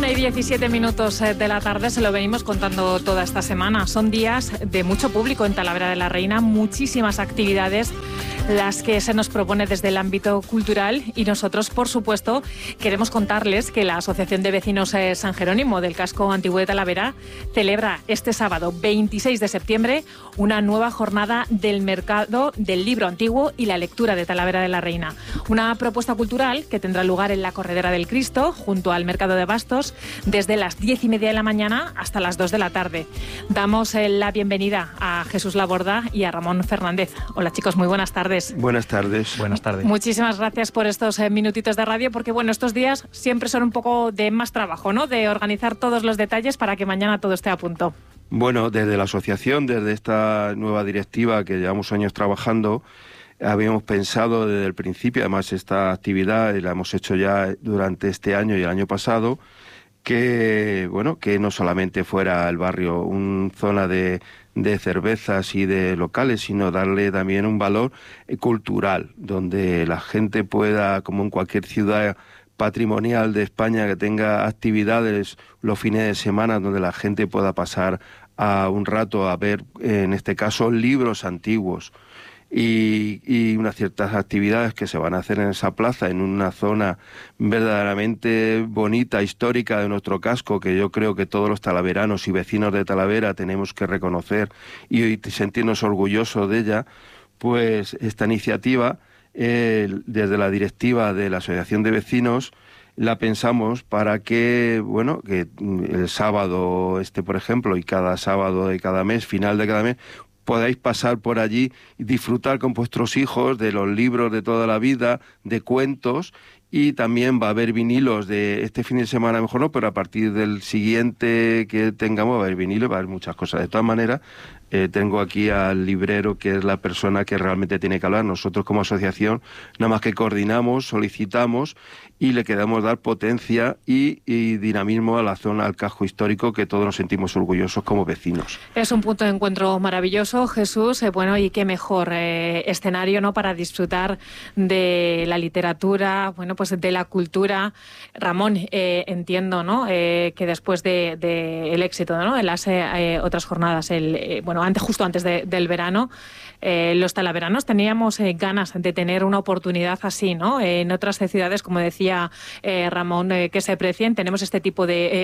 1:17 de la tarde, se lo venimos contando toda esta semana. Son días de mucho público en Talavera de la Reina, muchísimas actividades las que se nos propone desde el ámbito cultural, y nosotros, por supuesto, queremos contarles que la Asociación de Vecinos San Jerónimo del Casco Antiguo de Talavera celebra este sábado 26 de septiembre una nueva jornada del mercado del libro antiguo y la lectura de Talavera de la Reina. Una propuesta cultural que tendrá lugar en la Corredera del Cristo, junto al Mercado de Bastos, desde las 10:30 de la mañana hasta las 2 de la tarde. Damos la bienvenida a Jesús Laborda y a Ramón Fernández. Hola, chicos, muy buenas tardes. Buenas tardes. Buenas tardes. Muchísimas gracias por estos minutitos de radio, porque bueno, estos días siempre son un poco de más trabajo, ¿no? De organizar todos los detalles para que mañana todo esté a punto. Bueno, desde la asociación, desde esta nueva directiva que llevamos años trabajando, habíamos pensado desde el principio, además esta actividad la hemos hecho ya durante este año y el año pasado, que bueno, que no solamente fuera el barrio una zona de cervezas y de locales, sino darle también un valor cultural, donde la gente pueda, como en cualquier ciudad patrimonial de España, que tenga actividades los fines de semana donde la gente pueda pasar a un rato a ver, en este caso, libros antiguos y unas ciertas actividades que se van a hacer en esa plaza, en una zona verdaderamente bonita, histórica de nuestro casco, que yo creo que todos los talaveranos y vecinos de Talavera tenemos que reconocer y sentirnos orgullosos de ella. Pues esta iniciativa, desde la directiva de la Asociación de Vecinos, la pensamos para que, bueno, que el sábado por ejemplo, y cada sábado de cada mes, final de cada mes, podáis pasar por allí y disfrutar con vuestros hijos de los libros de toda la vida, de cuentos, y también va a haber vinilos de este fin de semana, mejor no, pero a partir del siguiente que tengamos va a haber vinilos, va a haber muchas cosas. De todas maneras, tengo aquí al librero, que es la persona que realmente tiene que hablar. Nosotros como asociación nada más que coordinamos, solicitamos y le queremos dar potencia y dinamismo a la zona, al casco histórico, que todos nos sentimos orgullosos como vecinos. Es un punto de encuentro maravilloso, Jesús. Bueno, y qué mejor escenario, ¿no?, para disfrutar de la literatura, bueno, pues de la cultura. Ramón, entiendo, ¿no?, que después de el éxito, ¿no?, en las otras jornadas, justo antes del verano, los talaveranos teníamos ganas de tener una oportunidad así, ¿no? En otras ciudades, como decía Ramón, que se precien, tenemos este tipo de...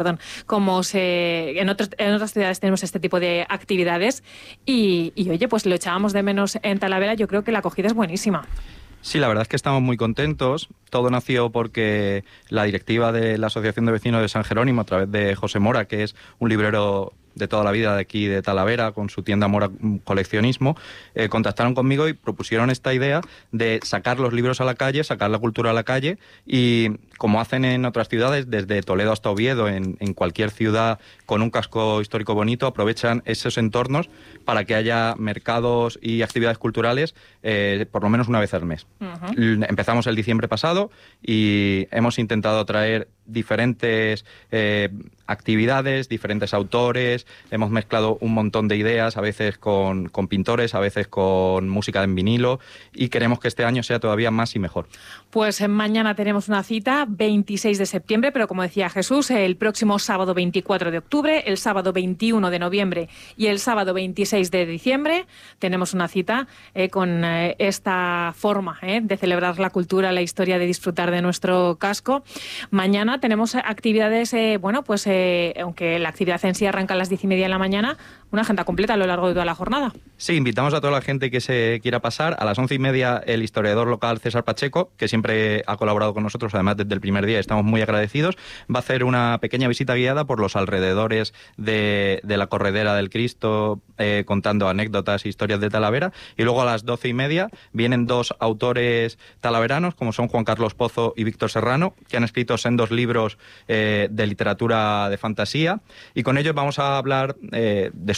en otras ciudades tenemos este tipo de actividades y oye, pues lo echábamos de menos en Talavera. Yo creo que la acogida es buenísima. Sí, la verdad es que estamos muy contentos. Todo nació porque la directiva de la Asociación de Vecinos de San Jerónimo, a través de José Mora, que es un librero de toda la vida de aquí de Talavera, con su tienda Mora Coleccionismo, contactaron conmigo y propusieron esta idea de sacar los libros a la calle, sacar la cultura a la calle, y como hacen en otras ciudades, desde Toledo hasta Oviedo, en cualquier ciudad con un casco histórico bonito, aprovechan esos entornos para que haya mercados y actividades culturales por lo menos una vez al mes. Uh-huh. Empezamos el diciembre pasado y hemos intentado traer diferentes actividades, diferentes autores, hemos mezclado un montón de ideas, a veces con pintores, a veces con música en vinilo, y queremos que este año sea todavía más y mejor. Pues mañana tenemos una cita, 26 de septiembre, pero como decía Jesús, el próximo sábado 24 de octubre, el sábado 21 de noviembre y el sábado 26 de diciembre tenemos una cita con esta forma de celebrar la cultura, la historia, de disfrutar de nuestro casco. Mañana tenemos actividades, aunque la actividad en sí arranca a las 10:30 de la mañana, una agenda completa a lo largo de toda la jornada. Sí, invitamos a toda la gente que se quiera pasar. A las 11:30 el historiador local César Pacheco, que siempre ha colaborado con nosotros, además desde el primer día, estamos muy agradecidos, va a hacer una pequeña visita guiada por los alrededores de la Corredera del Cristo, contando anécdotas e historias de Talavera. Y luego a las 12:30 vienen dos autores talaveranos, como son Juan Carlos Pozo y Víctor Serrano, que han escrito sendos libros de literatura de fantasía, y con ellos vamos a hablar de su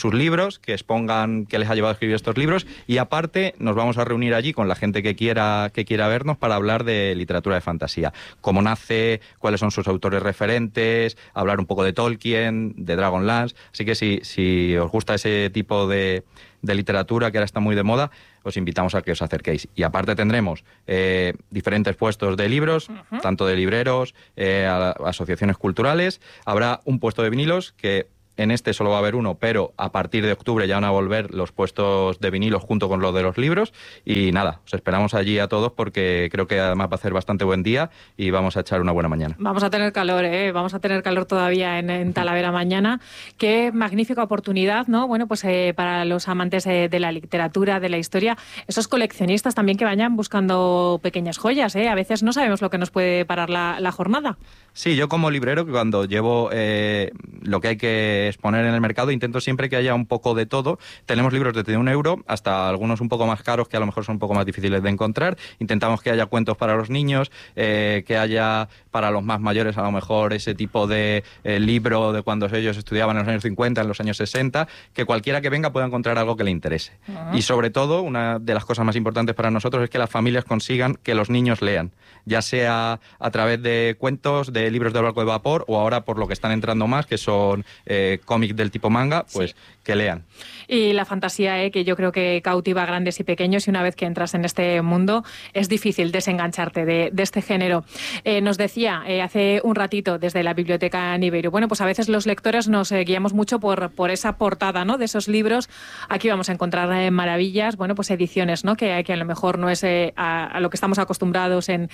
sus libros, que expongan qué les ha llevado a escribir estos libros, y aparte nos vamos a reunir allí con la gente que quiera vernos para hablar de literatura de fantasía, cómo nace, cuáles son sus autores referentes, hablar un poco de Tolkien, de Dragonlance. Así que si os gusta ese tipo de literatura que ahora está muy de moda, os invitamos a que os acerquéis. Y aparte tendremos diferentes puestos de libros, tanto de libreros, asociaciones culturales. Habrá un puesto de vinilos que en este solo va a haber uno, pero a partir de octubre ya van a volver los puestos de vinilos junto con los de los libros. Y nada, os esperamos allí a todos porque creo que además va a ser bastante buen día y vamos a echar una buena mañana. Vamos a tener calor, vamos a tener calor todavía en Talavera mañana. Qué magnífica oportunidad, ¿no? Bueno, pues para los amantes de la literatura, de la historia, esos coleccionistas también que vayan buscando pequeñas joyas, A veces no sabemos lo que nos puede parar la jornada. Sí, yo como librero, que cuando llevo lo que hay que exponer en el mercado, intento siempre que haya un poco de todo. Tenemos libros desde €1 hasta algunos un poco más caros que a lo mejor son un poco más difíciles de encontrar. Intentamos que haya cuentos para los niños, que haya para los más mayores a lo mejor ese tipo de libro de cuando ellos estudiaban en los años 50, en los años 60, que cualquiera que venga pueda encontrar algo que le interese. Y sobre todo, una de las cosas más importantes para nosotros es que las familias consigan que los niños lean, ya sea a través de cuentos, de libros de barco de vapor, o ahora por lo que están entrando más, que son cómics del tipo manga, pues sí, que lean. Y la fantasía, que yo creo que cautiva a grandes y pequeños, y una vez que entras en este mundo es difícil desengancharte de este género. Nos decía hace un ratito desde la Biblioteca Niberio, bueno, pues a veces los lectores nos guiamos mucho por esa portada, ¿no?, de esos libros. Aquí vamos a encontrar maravillas, bueno, pues ediciones, ¿no?, que a lo mejor no es a lo que estamos acostumbrados en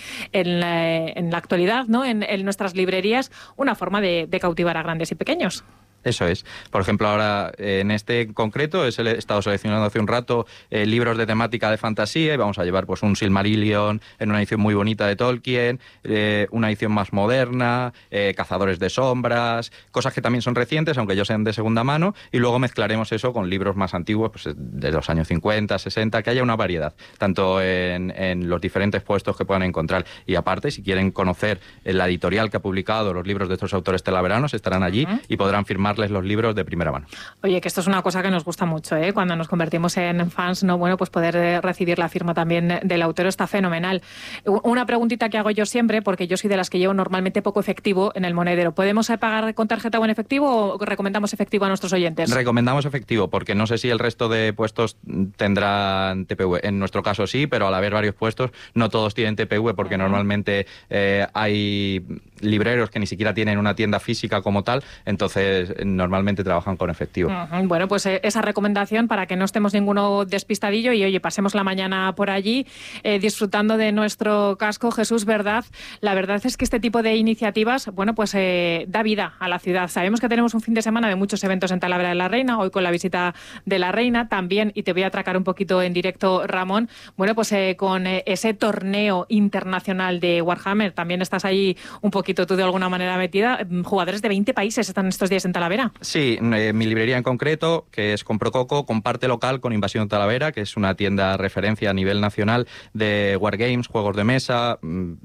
la actualidad, ¿no?, en nuestras librerías, una forma de cautivar a grandes y pequeños. Eso es. Por ejemplo, ahora en este en concreto he estado seleccionando hace un rato libros de temática de fantasía, y vamos a llevar pues un Silmarillion en una edición muy bonita de Tolkien, una edición más moderna, Cazadores de sombras, cosas que también son recientes, aunque ellos sean de segunda mano, y luego mezclaremos eso con libros más antiguos, pues de los años 50, 60, que haya una variedad, tanto en los diferentes puestos que puedan encontrar. Y aparte, si quieren conocer la editorial que ha publicado los libros de estos autores talaveranos, estarán allí y podrán firmar los libros de primera mano. Oye, que esto es una cosa que nos gusta mucho, cuando nos convertimos en fans, ¿no? Bueno, pues poder recibir la firma también del autor está fenomenal. Una preguntita que hago yo siempre, porque yo soy de las que llevo normalmente poco efectivo en el monedero. ¿Podemos pagar con tarjeta o en efectivo, o recomendamos efectivo a nuestros oyentes? Recomendamos efectivo, porque no sé si el resto de puestos tendrán TPV. En nuestro caso sí, pero al haber varios puestos, no todos tienen TPV, porque normalmente hay libreros que ni siquiera tienen una tienda física como tal, entonces normalmente trabajan con efectivo. Bueno, pues esa recomendación para que no estemos ninguno despistadillo y, oye, pasemos la mañana por allí disfrutando de nuestro casco. Jesús, ¿verdad? La verdad es que este tipo de iniciativas, bueno, pues da vida a la ciudad. Sabemos que tenemos un fin de semana de muchos eventos en Talavera de la Reina, hoy con la visita de la Reina también, y te voy a atracar un poquito en directo, Ramón. Bueno, pues con ese torneo internacional de Warhammer, también estás ahí un poquito tú de alguna manera metida. Jugadores de 20 países están estos días en Talavera. Sí, mi librería en concreto, que es Compro Coco, comparte local con Invasión Talavera, que es una tienda referencia a nivel nacional de wargames, juegos de mesa,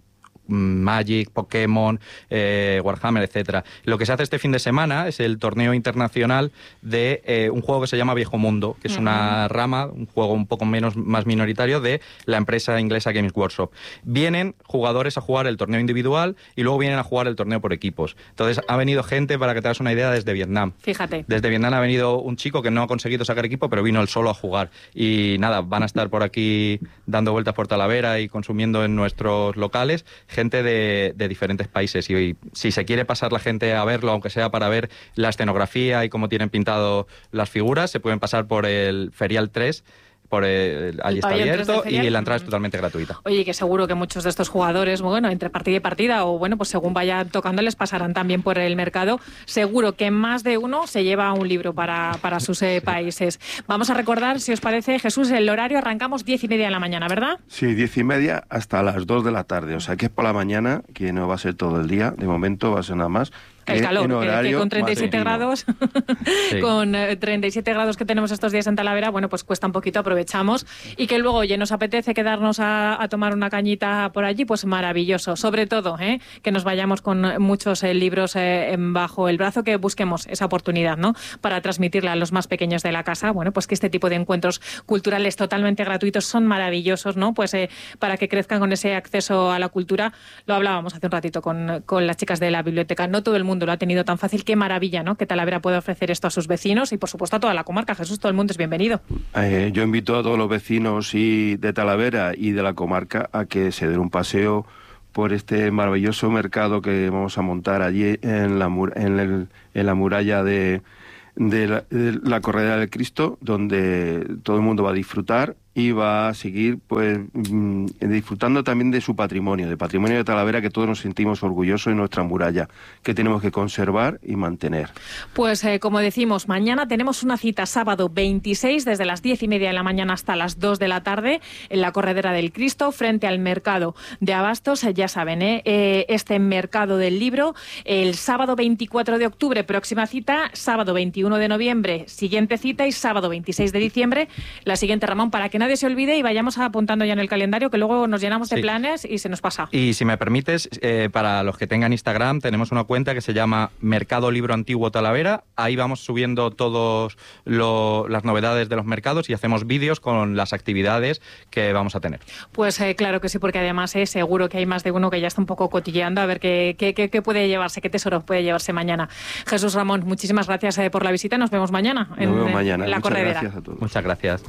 Magic, Pokémon, Warhammer, etcétera. Lo que se hace este fin de semana es el torneo internacional de un juego que se llama Viejo Mundo, que es una rama, un juego un poco más minoritario de la empresa inglesa Games Workshop. Vienen jugadores a jugar el torneo individual y luego vienen a jugar el torneo por equipos. Entonces ha venido gente, para que te hagas una idea, desde Vietnam. Fíjate. Desde Vietnam ha venido un chico que no ha conseguido sacar equipo, pero vino él solo a jugar. Y nada, van a estar por aquí dando vueltas por Talavera y consumiendo en nuestros locales gente de diferentes países, y si se quiere pasar la gente a verlo, aunque sea para ver la escenografía y cómo tienen pintado las figuras, se pueden pasar por el Ferial 3, allí está abierto, y la entrada es totalmente gratuita. Oye, que seguro que muchos de estos jugadores, bueno, entre partida y partida, o bueno, pues según vaya tocándoles, pasarán también por el mercado. Seguro que más de uno se lleva un libro para sus países. Vamos a recordar, si os parece, Jesús, el horario. Arrancamos 10:30 de la mañana, ¿verdad? Sí, 10:30 hasta las 2 de la tarde, o sea que es por la mañana, que no va a ser todo el día, de momento va a ser nada más. El calor, que con 37 matutino. grados, Sí. con 37 grados que tenemos estos días en Talavera, bueno, pues cuesta un poquito, aprovechamos. Y que luego, oye, nos apetece quedarnos a tomar una cañita por allí, pues maravilloso. Sobre todo, que nos vayamos con muchos libros bajo el brazo, que busquemos esa oportunidad, ¿no? Para transmitirle a los más pequeños de la casa, bueno, pues que este tipo de encuentros culturales totalmente gratuitos son maravillosos, ¿no? Pues para que crezcan con ese acceso a la cultura. Lo hablábamos hace un ratito con las chicas de la biblioteca. No todo el mundo lo ha tenido tan fácil. Qué maravilla, ¿no? Que Talavera puede ofrecer esto a sus vecinos y, por supuesto, a toda la comarca. Jesús, todo el mundo es bienvenido. Yo invito a todos los vecinos de Talavera y de la comarca a que se den un paseo por este maravilloso mercado que vamos a montar allí en la muralla de la Corredera del Cristo, donde todo el mundo va a disfrutar y va a seguir pues disfrutando también de su patrimonio, del patrimonio de Talavera, que todos nos sentimos orgullosos de nuestra muralla, que tenemos que conservar y mantener. Pues como decimos, mañana tenemos una cita sábado 26 desde las 10:30 de la mañana hasta las 2 de la tarde en la Corredera del Cristo, frente al mercado de abastos. Ya saben, este mercado del libro, el sábado 24 de octubre, próxima cita, sábado 21 de noviembre, siguiente cita, y sábado 26 de diciembre, la siguiente, Ramón, para que nadie se olvide y vayamos apuntando ya en el calendario, que luego nos llenamos de planes y se nos pasa. Y si me permites, para los que tengan Instagram, tenemos una cuenta que se llama Mercado Libro Antiguo Talavera. Ahí vamos subiendo todas las novedades de los mercados y hacemos vídeos con las actividades que vamos a tener. Pues claro que sí, porque además seguro que hay más de uno que ya está un poco cotilleando a ver qué puede llevarse, qué tesoro puede llevarse mañana. Jesús Ramón, muchísimas gracias por la visita. Nos vemos mañana en la Corredera. Gracias a todos. Muchas gracias.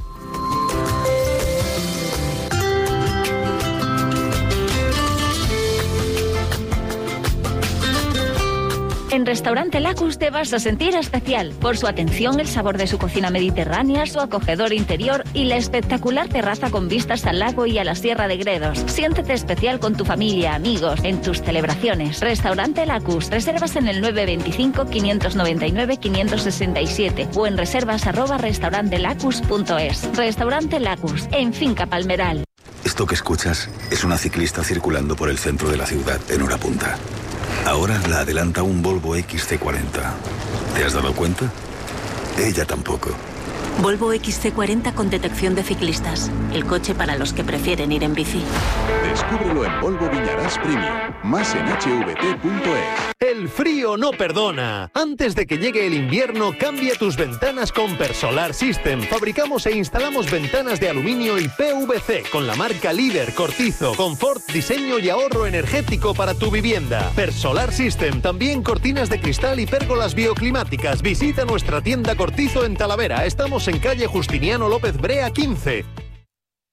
En Restaurante Lacus te vas a sentir especial por su atención, el sabor de su cocina mediterránea, su acogedor interior y la espectacular terraza con vistas al lago y a la Sierra de Gredos. Siéntete especial con tu familia, amigos, en tus celebraciones. Restaurante Lacus. Reservas en el 925 599 567 o en reservas@restaurantelacus.es. Restaurante Lacus, en Finca Palmeral. Esto que escuchas es una ciclista circulando por el centro de la ciudad en hora punta. Ahora la adelanta un Volvo XC40. ¿Te has dado cuenta? Ella tampoco. Volvo XC40 con detección de ciclistas. El coche para los que prefieren ir en bici. Descúbrelo en Volvo Viñarás Premium. Más en hvt.es. El frío no perdona. Antes de que llegue el invierno, cambia tus ventanas con Persolar System. Fabricamos e instalamos ventanas de aluminio y PVC con la marca líder Cortizo. Confort, diseño y ahorro energético para tu vivienda. Persolar System. También cortinas de cristal y pérgolas bioclimáticas. Visita nuestra tienda Cortizo en Talavera. Estamos en calle Justiniano López Brea 15.